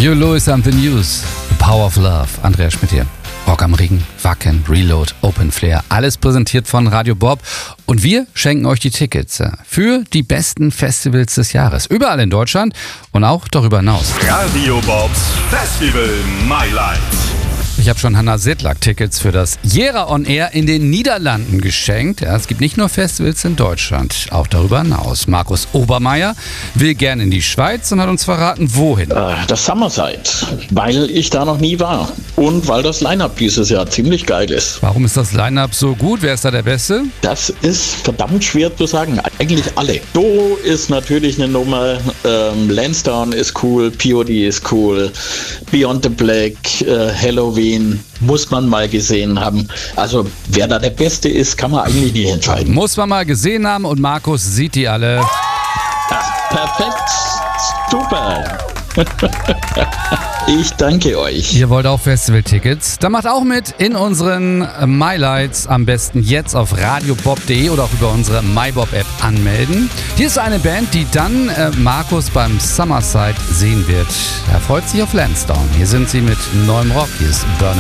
Huey Lewis and the News, The Power of Love. Andreas Schmidt hier. Rock am Ring, Wacken, Reload, Open Flair, alles präsentiert von Radio Bob. Und wir schenken euch die Tickets für die besten Festivals des Jahres. Überall in Deutschland und auch darüber hinaus. Radio Bobs Festival My Light. Ich habe schon Hanna Sedlak-Tickets für das Jera On Air in den Niederlanden geschenkt. Ja, es gibt nicht nur Festivals in Deutschland, auch darüber hinaus. Markus Obermeier will gerne in die Schweiz und hat uns verraten, wohin. Das Summerside, weil ich da noch nie war und weil das Line-Up dieses Jahr ziemlich geil ist. Warum ist das Line-Up so gut? Wer ist da der Beste? Das ist verdammt schwer zu sagen. Eigentlich alle. Do ist natürlich eine Nummer, Lansdowne ist cool, POD ist cool, Beyond the Black, Halloween muss man mal gesehen haben. Also wer da der Beste ist, kann man eigentlich nicht entscheiden. Muss man mal gesehen haben und Markus sieht die alle. Ach, perfekt, super. Ich danke euch. Ihr wollt auch Festival-Tickets? Dann macht auch mit in unseren MyLights. Am besten jetzt auf radiobob.de oder auch über unsere MyBob-App anmelden. Hier ist eine Band, die dann Markus beim Summerside sehen wird. Er freut sich auf Lansdowne. Hier sind sie mit neuem Rock. Hier ist Burn